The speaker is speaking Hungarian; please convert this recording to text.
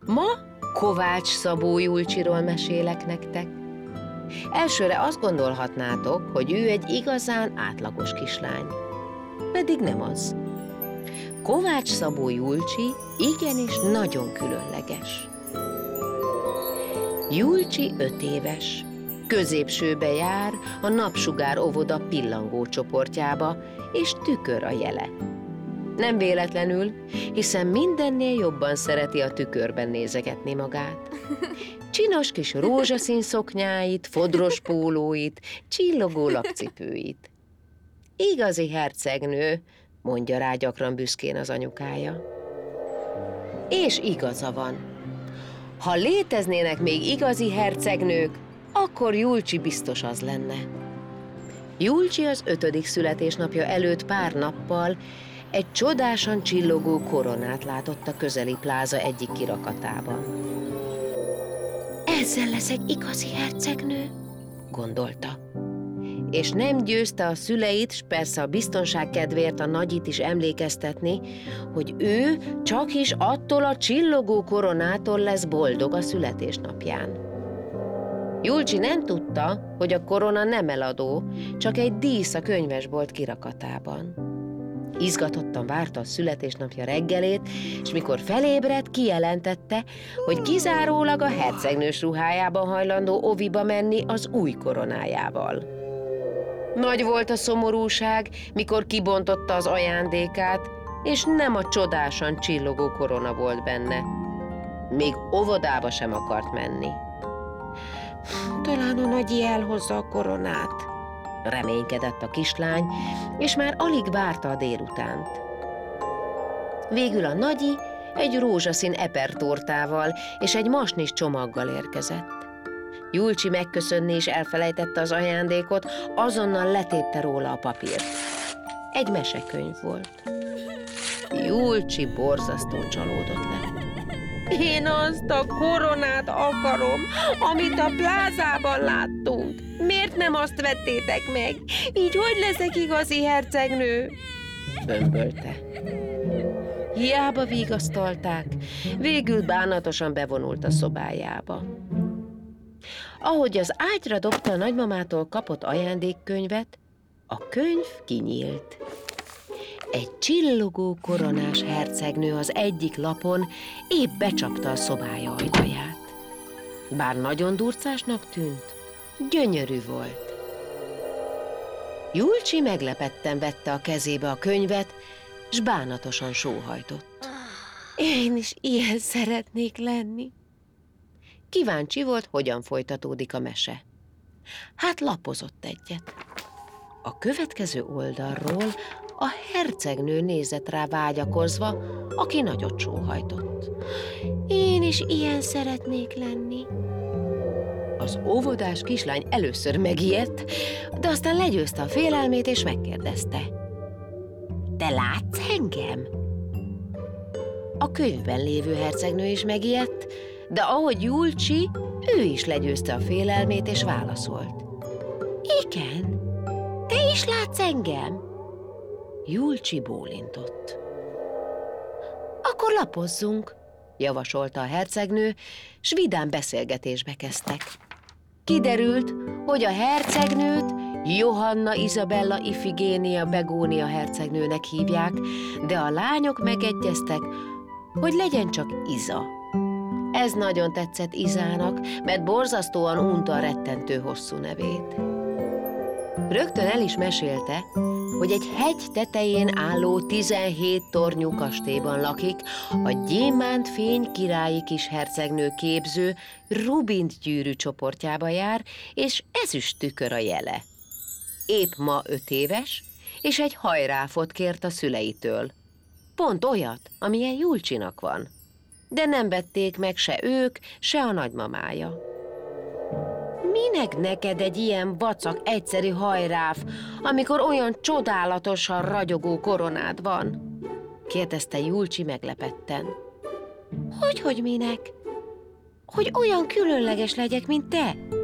Ma Kovács Szabó Julcsiról mesélek nektek. Elsőre azt gondolhatnátok, hogy ő egy igazán átlagos kislány. Pedig nem az. Kovács Szabó Julcsi igenis nagyon különleges. Julcsi 5 éves. Középsőbe jár a Napsugár óvoda pillangó csoportjába, és tükör a jele. Nem véletlenül, hiszen mindennél jobban szereti a tükörben nézegetni magát. Csinos kis rózsaszín szoknyáit, fodros pólóit, csillogó lapcipőit. Igazi hercegnő, mondja rá gyakran büszkén az anyukája. És igaza van. Ha léteznének még igazi hercegnők, akkor Julcsi biztos az lenne. Julcsi az 5. születésnapja előtt pár nappal egy csodásan csillogó koronát látott a közeli pláza egyik kirakatában. Ezzel leszek igazi hercegnő, gondolta. És nem győzte a szüleit, s persze a biztonság kedvéért a nagyit is emlékeztetni, hogy ő csak is attól a csillogó koronától lesz boldog a születésnapján. Julcsi nem tudta, hogy a korona nem eladó, csak egy dísz a könyvesbolt kirakatában. Izgatottan várta a születésnapja reggelét, és mikor felébredt, kijelentette, hogy kizárólag a hercegnős ruhájában hajlandó oviba menni az új koronájával. Nagy volt a szomorúság, mikor kibontotta az ajándékát, és nem a csodásan csillogó korona volt benne. Még óvodába sem akart menni. Talán a nagyi elhozza a koronát, reménykedett a kislány, és már alig várta a délutánt. Végül a nagyi egy rózsaszín epertortával és egy masnis csomaggal érkezett. Julcsi megköszönni is elfelejtette az ajándékot, azonnal letépte róla a papírt. Egy mesekönyv volt. Julcsi borzasztó csalódott lett. Én azt a koronát akarom, amit a plázában láttunk. Miért nem azt vettétek meg? Így hogy leszek igazi hercegnő? Bömbölte. Hiába vigasztalták, végül bánatosan bevonult a szobájába. Ahogy az ágyra dobta a nagymamától kapott ajándékkönyvet, a könyv kinyílt. Egy csillogó koronás hercegnő az egyik lapon épp becsapta a szobája ajtaját. Bár nagyon durcásnak tűnt, gyönyörű volt. Julcsi meglepetten vette a kezébe a könyvet, s bánatosan sóhajtott. Én is ilyen szeretnék lenni. Kíváncsi volt, hogyan folytatódik a mese. Hát lapozott egyet. A következő oldalról a hercegnő nézett rá vágyakozva, aki nagyot sóhajtott. Én is ilyen szeretnék lenni. Az óvodás kislány először megijedt, de aztán legyőzte a félelmét és megkérdezte. Te látsz engem? A könyvben lévő hercegnő is megijedt, de ahogy Julcsi, ő is legyőzte a félelmét és válaszolt. Igen, te is látsz engem? Julcsi bólintott. Akkor lapozzunk, javasolta a hercegnő, s vidám beszélgetésbe kezdtek. Kiderült, hogy a hercegnőt Johanna Izabella Ifigénia Begónia hercegnőnek hívják, de a lányok megegyeztek, hogy legyen csak Iza. Ez nagyon tetszett Izának, mert borzasztóan unta a rettentő hosszú nevét. Rögtön el is mesélte, hogy egy hegy tetején álló 17 tornyú kastélyban lakik a gyémántfény királyi kis hercegnő képző Rubint gyűrű csoportjába jár, és ezüst tükör a jele. Épp ma 5 éves, és egy hajráfot kért a szüleitől. Pont olyat, amilyen Julcsinak van. De nem vették meg se ők, se a nagymamája. Minek neked egy ilyen vacak, egyszerű hajráf, amikor olyan csodálatosan ragyogó koronád van? Kérdezte Julcsi meglepetten. Hogy minek? Hogy olyan különleges legyek, mint te?